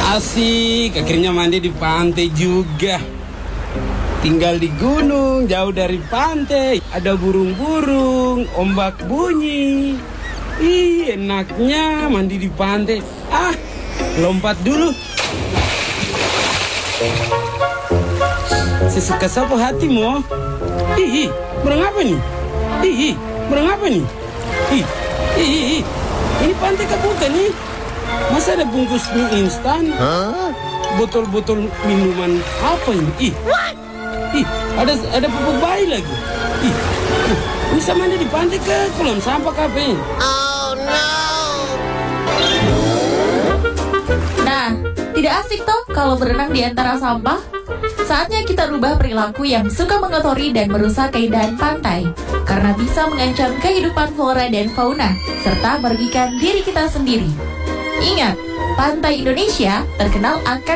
Asik, akhirnya mandi di pantai juga. Tinggal di gunung, jauh dari pantai. Ada burung-burung, ombak bunyi. Ih, enaknya mandi di pantai. Lompat dulu. Sesuka sapu hatimu. Ih, berang apa nih? Ih, berang apa nih? Ih, ini pantai kebuka nih. Masa ada bungkus mie instan? Botol-botol minuman apa ini? Ada pupuk bayi lagi. Bisa mandi di pantai ke kolam sampah kape. Oh no. Nah, tidak asik toh kalau berenang di antara sampah? Saatnya kita rubah perilaku yang suka mengotori dan merusak keindahan pantai, karena bisa mengancam kehidupan flora dan fauna, serta merugikan diri kita sendiri. Ingat, pantai Indonesia terkenal akan